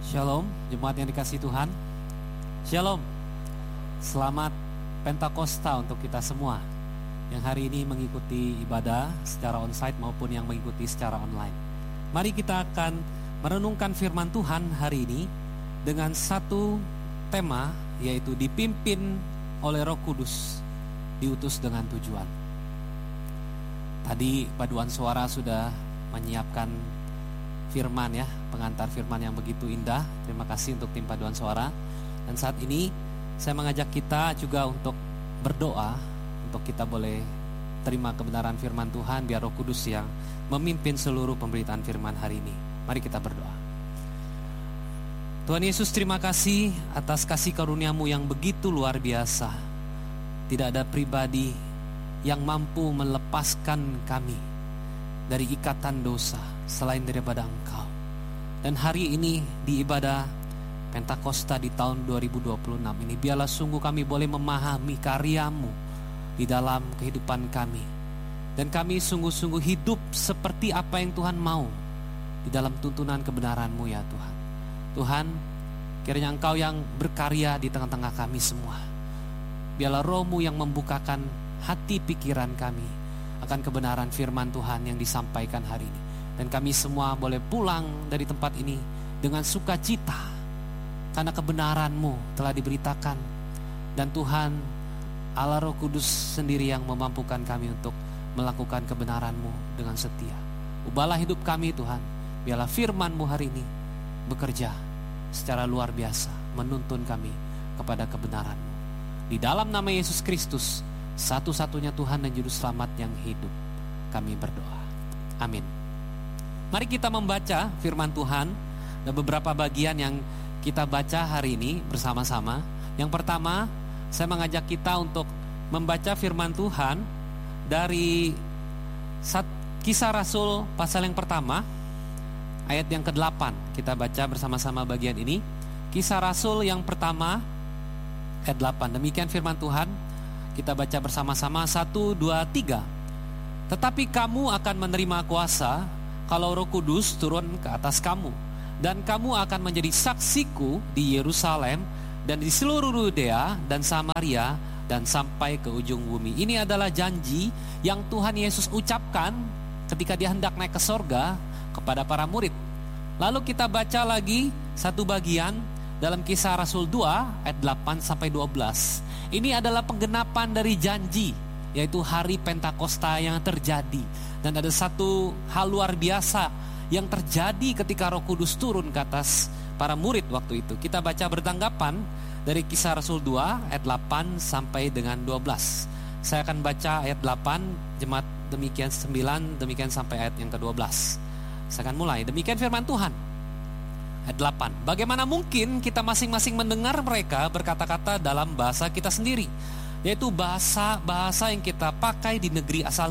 Shalom, jemaat yang dikasihi Tuhan. Shalom, selamat Pentakosta untuk kita semua yang hari ini mengikuti ibadah secara onsite maupun yang mengikuti secara online. Mari kita akan merenungkan firman Tuhan hari ini dengan satu tema, yaitu dipimpin oleh Roh Kudus, diutus dengan tujuan. Tadi paduan suara sudah menyiapkan firman ya, pengantar firman yang begitu indah. Terima kasih untuk tim paduan suara. Dan saat ini saya mengajak kita juga untuk berdoa, untuk kita boleh terima kebenaran firman Tuhan, biar Roh Kudus yang memimpin seluruh pemberitaan firman hari ini. Mari kita berdoa. Tuhan Yesus, terima kasih atas kasih karunia-Mu yang begitu luar biasa. Tidak ada pribadi yang mampu melepaskan kami dari ikatan dosa selain daripada Engkau. Dan hari ini di ibadah Pentakosta di tahun 2026 ini, biarlah sungguh kami boleh memahami karya-Mu di dalam kehidupan kami. Dan kami sungguh-sungguh hidup seperti apa yang Tuhan mau di dalam tuntunan kebenaran-Mu ya Tuhan. Tuhan, kiranya Engkau yang berkarya di tengah-tengah kami semua. Biarlah Roh-Mu yang membukakan hati pikiran kami akan kebenaran firman Tuhan yang disampaikan hari ini. Dan kami semua boleh pulang dari tempat ini dengan sukacita karena kebenaran-Mu telah diberitakan. Dan Tuhan, Allah Roh Kudus sendiri yang memampukan kami untuk melakukan kebenaran-Mu dengan setia. Ubahlah hidup kami Tuhan. Biarlah firman-Mu hari ini bekerja secara luar biasa, menuntun kami kepada kebenaran-Mu. Di dalam nama Yesus Kristus, satu-satunya Tuhan dan Juru Selamat yang hidup, kami berdoa. Amin. Mari kita membaca firman Tuhan. Ada beberapa bagian yang kita baca hari ini bersama-sama. Yang pertama, saya mengajak kita untuk membaca firman Tuhan dari Kisah Rasul pasal yang pertama, ayat yang ke-8. Kita baca bersama-sama bagian ini. Kisah Rasul yang pertama, ayat 8. Demikian firman Tuhan. Kita baca bersama-sama 1, 2, 3. Tetapi kamu akan menerima kuasa kalau Roh Kudus turun ke atas kamu, dan kamu akan menjadi saksiku di Yerusalem dan di seluruh Yudea dan Samaria dan sampai ke ujung bumi. Ini adalah janji yang Tuhan Yesus ucapkan ketika Dia hendak naik ke sorga kepada para murid. Lalu kita baca lagi satu bagian dalam Kisah Rasul 2 ayat 8 sampai 12. Ini adalah penggenapan dari janji, yaitu hari Pentakosta yang terjadi. Dan ada satu hal luar biasa yang terjadi ketika Roh Kudus turun ke atas para murid waktu itu. Kita baca bertanggapan dari Kisah Rasul 2 ayat 8 sampai dengan 12. Saya akan baca ayat 8, jemaat demikian 9, demikian sampai ayat yang ke-12. Saya akan mulai. Demikian firman Tuhan. Ayat 8. Bagaimana mungkin kita masing-masing mendengar mereka berkata-kata dalam bahasa kita sendiri, yaitu bahasa yang kita pakai di negeri asal